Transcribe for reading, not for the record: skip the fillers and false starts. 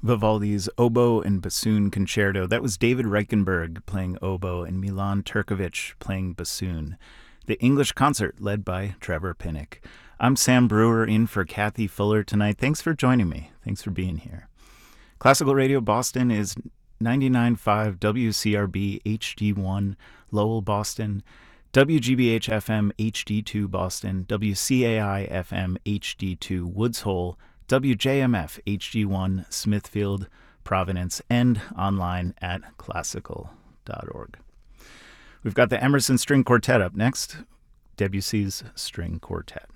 Vivaldi's Oboe and Bassoon Concerto. That was David Reichenberg playing oboe and Milan Turkovic playing bassoon. The English Concert led by Trevor Pinnock. I'm Sam Brewer in for Kathy Fuller tonight. Thanks for joining me. Thanks for being here. Classical Radio Boston is 99.5 WCRB HD1 Lowell, Boston, WGBH FM HD2 Boston, WCAI FM HD2 Woods Hole, WJMF HD1 Smithfield, Providence, and online at classical.org. We've got the Emerson String Quartet up next, Debussy's String Quartet.